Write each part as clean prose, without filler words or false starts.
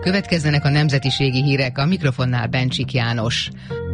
Következzenek a nemzetiségi hírek, a mikrofonnál Bencsik János.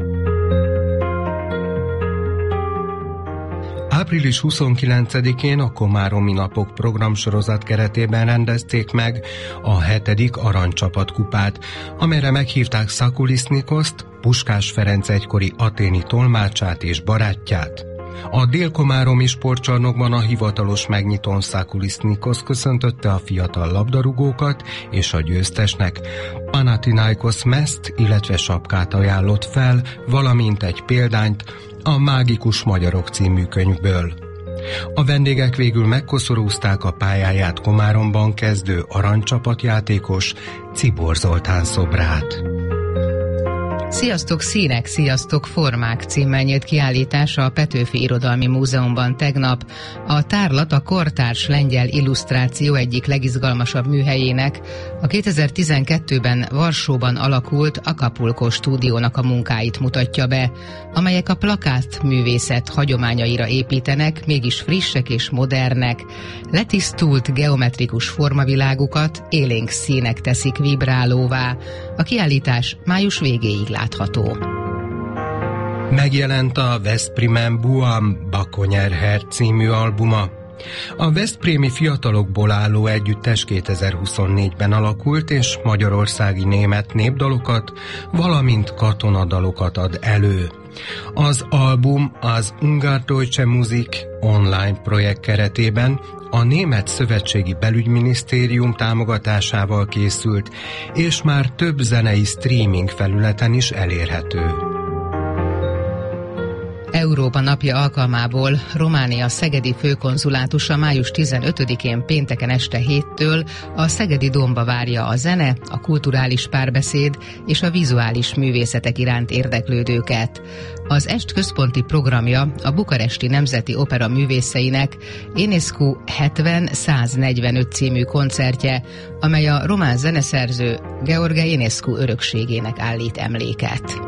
Április 29-én a Komáromi Napok programsorozat keretében rendezték meg a 7. Aranycsapat kupát, amelyre meghívták Szakulisznikoszt, Puskás Ferenc egykori athéni tolmácsát és barátját. A Dél-Komáromi sportcsarnokban a hivatalos megnyitón Szakulisznikosz köszöntötte a fiatal labdarúgókat, és a győztesnek Panathinaikos mezt, illetve sapkát ajánlott fel, valamint egy példányt a Mágikus Magyarok című könyvből. A vendégek végül megkoszorúzták a pályáját Komáromban kezdő aranycsapatjátékos Czibor Zoltán szobrát. Sziasztok színek, sziasztok formák címmel nyílt kiállítása a Petőfi Irodalmi Múzeumban tegnap. A tárlat a kortárs lengyel illusztráció egyik legizgalmasabb műhelyének, a 2012-ben Varsóban alakult Acapulco stúdiónak a munkáit mutatja be, amelyek a plakát művészet hagyományaira építenek, mégis frissek és modernek. Letisztult geometrikus formavilágukat élénk színek teszik vibrálóvá. A kiállítás május végéig látható. Megjelent a Veszprémen Buam Bakonyer című albuma. A veszprémi fiatalokból álló együttes 2024-ben alakult, és magyarországi német népdalokat, valamint katonadalokat ad elő. Az album az Ungardeutsche Musik online projekt keretében a Német Szövetségi Belügyminisztérium támogatásával készült, és már több zenei streaming felületen is elérhető. Európa napja alkalmából Románia szegedi főkonzulátusa május 15-én pénteken este 7-től a Szegedi Dómba várja a zene, a kulturális párbeszéd és a vizuális művészetek iránt érdeklődőket. Az est központi programja a Bukaresti Nemzeti Opera művészeinek Enescu 70-145 című koncertje, amely a román zeneszerző Gheorghe Enescu örökségének állít emléket.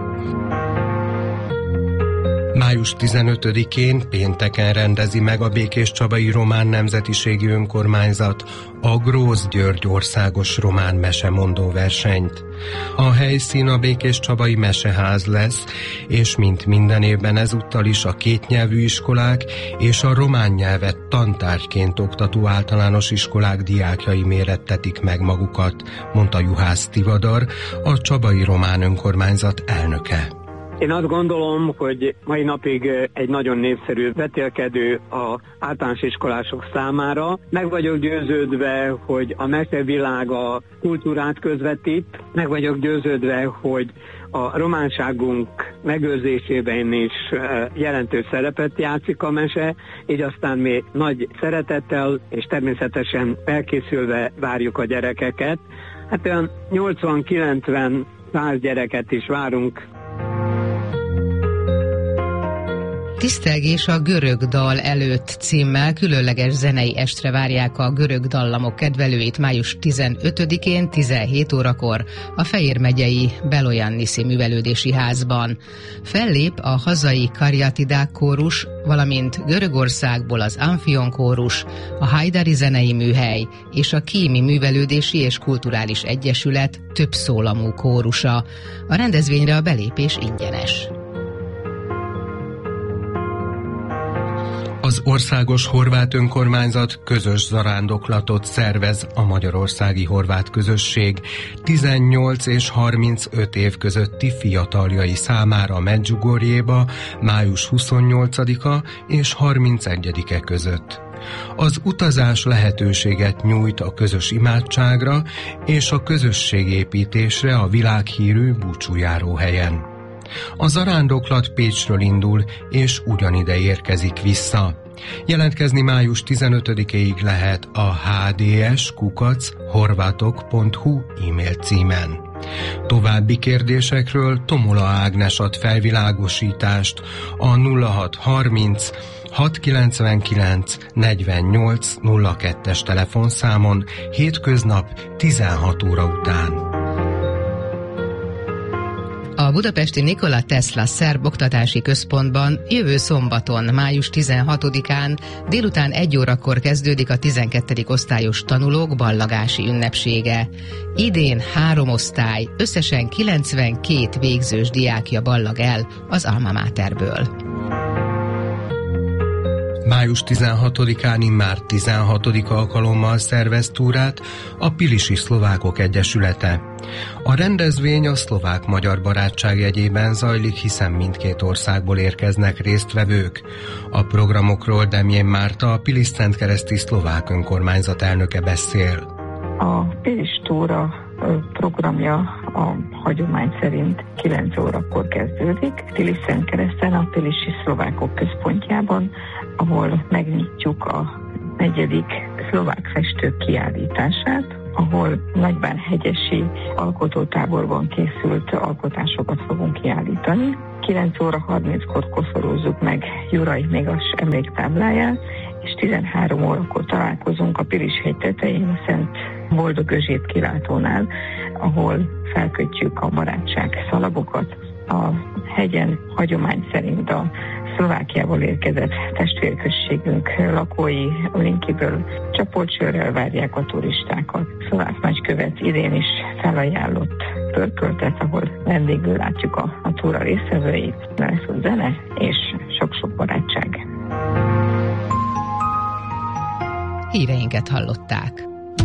Május 15-én pénteken rendezi meg a Békéscsabai Román Nemzetiségi Önkormányzat a Grósz György országos román mesemondó versenyt. A helyszín a Békéscsabai Meseház lesz, és mint minden évben ezúttal is a kétnyelvű iskolák és a román nyelvet tantárgyként oktató általános iskolák diákjai mérettetik meg magukat, mondta Juhász Tivadar, a Csabai Román Önkormányzat elnöke. Én azt gondolom, hogy mai napig egy nagyon népszerű vetélkedő az általános iskolások számára. Meg vagyok győződve, hogy a mesevilág a kultúrát közvetít. Meg vagyok győződve, hogy a románságunk megőrzésében is jelentős szerepet játszik a mese, így aztán mi nagy szeretettel és természetesen felkészülve várjuk a gyerekeket. Hát olyan 80-90-100 gyereket is várunk. Tisztelgés a görög dal előtt címmel különleges zenei estre várják a görög dallamok kedvelőit május 15-én 17 órakor a Fejér megyei Belojanniszi Művelődési Házban. Fellép a hazai Kariatidák kórus, valamint Görögországból az Amphion kórus, a Hajdari zenei műhely és a Kími Művelődési és Kulturális Egyesület több szólamú kórusa. A rendezvényre a belépés ingyenes. Az Országos Horvát Önkormányzat közös zarándoklatot szervez a magyarországi horvát közösség 18 és 35 év közötti fiataljai számára Medjugorjéba május 28-a és 31-e között. Az utazás lehetőséget nyújt a közös imádságra és a közösségépítésre a világhírű búcsújáróhelyen. A zarándoklat Pécsről indul, és ugyanide érkezik vissza. Jelentkezni május 15-ig lehet a hds@horvatok.hu e-mail címen. További kérdésekről Tomola Ágnes ad felvilágosítást a 0630 699 48 02-es telefonszámon hétköznap 16 óra után. A A budapesti Nikola Tesla Szerb Oktatási Központban jövő szombaton, május 16-án délután 1 órakor kezdődik a 12. osztályos tanulók ballagási ünnepsége. Idén 3 osztály, összesen 92 végzős diákja ballag el az Alma Materből. Május 16-án immár 16. alkalommal szervez túrát a Pilisi Szlovákok Egyesülete. A rendezvény a szlovák-magyar barátság jegyében zajlik, hiszen mindkét országból érkeznek résztvevők. A programokról Demjén Márta, a Pilis-Szentkereszti szlovák önkormányzat elnöke beszél. A Pilis túra programja a hagyomány szerint 9 órakor kezdődik. Pilis-Szentkereszten, a Pilisi Szlovákok Központjában, ahol megnyitjuk a 4. szlovák festők kiállítását, ahol Nagybánhegyesi alkotótáborban készült alkotásokat fogunk kiállítani. 9 óra 30-kor koszorúzzuk meg Jurai Mégas emléktábláját, és 13 órakor találkozunk a Pilis-hegy tetején, a Szent Boldog Özsét kilátónál, ahol felkötjük a barátság szalagokat. A hegyen hagyomány szerint a Szlovákiából érkezett testvérközségünk lakói Linkiből csapoltsörrel várják a turistákat. Szlovák nagykövet idén is felajánlott pörköltet, ahol vendégül látjuk a túra résztvevőit. Lesz ott zene és sok-sok barátság. Híreinket hallották.